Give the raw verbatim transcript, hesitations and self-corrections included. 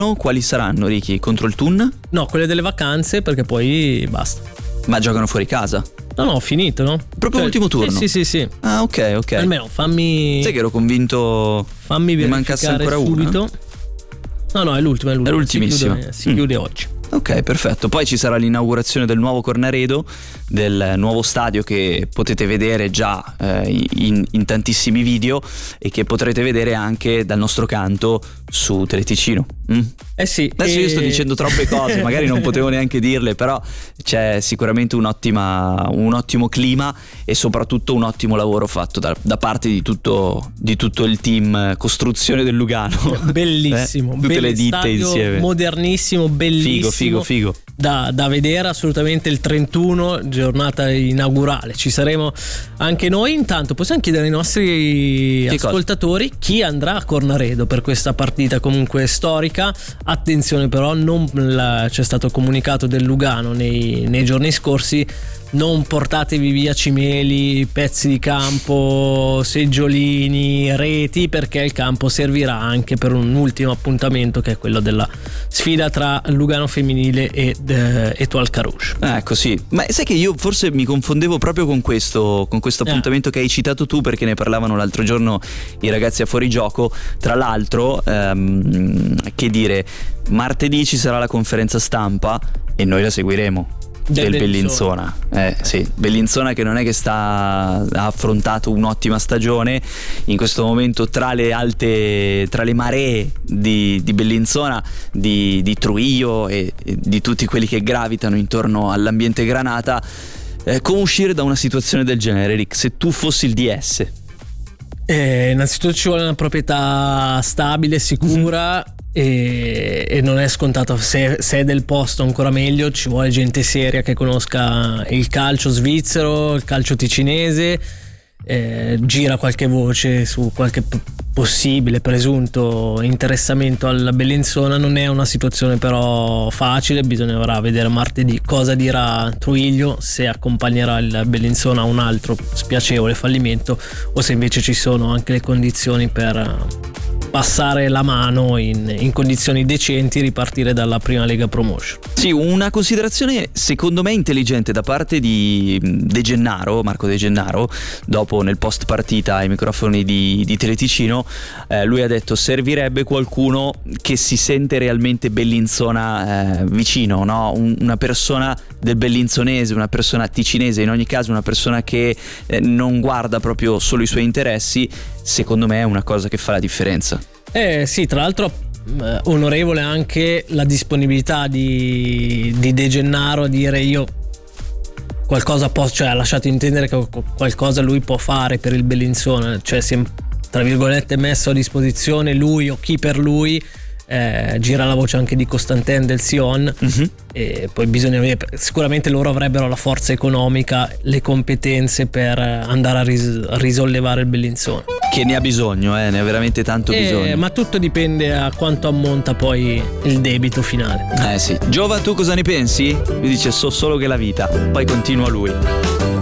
quali saranno, Ricky? Contro il Thun? No, quelle delle vacanze, perché poi basta. Ma giocano fuori casa? No, no, ho finito, no? Proprio Cioè, l'ultimo turno? Sì, sì, sì, sì. Ah, ok, ok. Almeno fammi... Sai che ero convinto fammi ne mancasse verificare ancora una? subito. No, no, è l'ultima, è l'ultima. È l'ultimissima. Si chiude, si Mm. chiude oggi. Ok, perfetto. Poi ci sarà l'inaugurazione del nuovo Cornaredo, del nuovo stadio che potete vedere già eh, in, in tantissimi video e che potrete vedere anche dal nostro canto su Teleticino. Mm? Eh sì. Adesso e... io sto dicendo troppe cose, magari non potevo neanche dirle, però c'è sicuramente un'ottima, un ottimo clima e soprattutto un ottimo lavoro fatto da, da parte di tutto, di tutto il team costruzione del Lugano. Bellissimo, eh? Tutte le ditte stadio insieme. Modernissimo, bellissimo. Figo, figo, figo. Da, da vedere assolutamente il trentuno, giornata inaugurale. Ci saremo anche noi. Intanto possiamo chiedere ai nostri Che ascoltatori cosa? Chi andrà a Cornaredo per questa partita comunque storica. Attenzione però, non la, c'è stato comunicato del Lugano nei, nei giorni scorsi. Non portatevi via cimeli, pezzi di campo, seggiolini, reti, perché il campo servirà anche per un ultimo appuntamento, che è quello della sfida tra Lugano femminile ed eh, Etoile Carouge. Ecco, sì. Ma sai che io forse mi confondevo proprio con questo, con questo appuntamento eh. che hai citato tu, perché ne parlavano l'altro giorno i ragazzi a Fuorigioco. Tra l'altro, ehm, che dire, martedì ci sarà la conferenza stampa e noi la seguiremo. Del Bellinzona, eh sì, Bellinzona che non è che sta ha affrontato un'ottima stagione in questo momento, tra le alte, tra le maree di, di Bellinzona, di, di Trujillo e, e di tutti quelli che gravitano intorno all'ambiente granata. Eh, come uscire da una situazione del genere, Rick, se tu fossi il D S? Eh, innanzitutto ci vuole una proprietà stabile, sicura. E, e non è scontato. Se, se è del posto ancora meglio, ci vuole gente seria che conosca il calcio svizzero, il calcio ticinese. Eh, gira qualche voce su qualche p- possibile presunto interessamento al Bellinzona. Non è una situazione però facile, bisognerà vedere martedì cosa dirà Trujillo, se accompagnerà il Bellinzona a un altro spiacevole fallimento o se invece ci sono anche le condizioni per passare la mano in, in condizioni decenti, ripartire dalla prima Lega Promotion. Sì, una considerazione secondo me intelligente da parte di De Gennaro, Marco De Gennaro, dopo nel post partita ai microfoni di, di Teleticino, eh, lui ha detto: servirebbe qualcuno che si sente realmente Bellinzona eh, vicino, no? Un, una persona del bellinzonese, una persona ticinese, in ogni caso una persona che eh, non guarda proprio solo i suoi interessi. Secondo me è una cosa che fa la differenza. Eh sì, tra l'altro eh, onorevole anche la disponibilità di, di De Gennaro a dire: io qualcosa posso, cioè ha lasciato intendere che qualcosa lui può fare per il Bellinzona, cioè si è tra virgolette messo a disposizione lui o chi per lui. Eh, gira la voce anche di Costantin del Sion. Mm-hmm. E poi bisogna vedere, sicuramente loro avrebbero la forza economica, le competenze per andare a, ris- a risollevare il Bellinzona, che ne ha bisogno, eh, ne ha veramente tanto eh, bisogno. Ma tutto dipende a quanto ammonta poi il debito finale. Eh sì. Giova, tu cosa ne pensi? Mi dice: so solo che la vita. Poi continua lui.